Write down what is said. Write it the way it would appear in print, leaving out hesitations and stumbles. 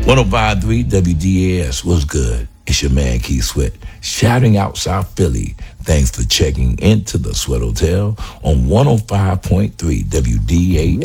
105.3 WDAS was good. It's your man Keith Sweat shouting out South Philly. Thanks for checking into the Sweat Hotel on 105.3 WDAS.